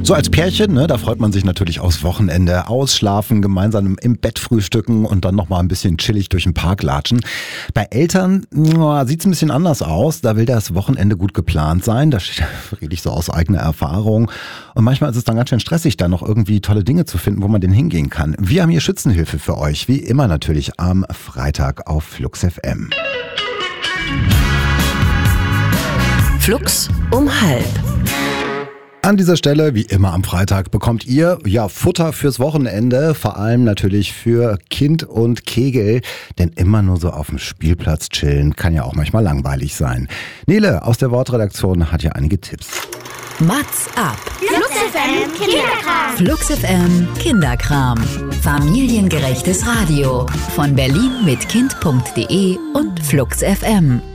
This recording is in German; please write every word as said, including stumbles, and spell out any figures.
So als Pärchen, ne, da freut man sich natürlich aufs Wochenende. Ausschlafen, gemeinsam im Bett frühstücken und dann nochmal ein bisschen chillig durch den Park latschen. Bei Eltern sieht es ein bisschen anders aus. Da will das Wochenende gut geplant sein. Da rede ich so aus eigener Erfahrung. Und manchmal ist es dann ganz schön stressig, da noch irgendwie tolle Dinge zu finden, wo man denn hingehen kann. Wir haben hier Schützenhilfe für euch. Wie immer natürlich am Freitag auf Flux F M. Flux um halb. An dieser Stelle, wie immer am Freitag, bekommt ihr ja Futter fürs Wochenende, vor allem natürlich für Kind und Kegel, denn immer nur so auf dem Spielplatz chillen kann ja auch manchmal langweilig sein. Nele aus der Wortredaktion hat ja einige Tipps. Mats ab. Flux F M Kinderkram. Flux F M Kinderkram. Familiengerechtes Radio von Berlin mit Kind punkt de und Flux F M.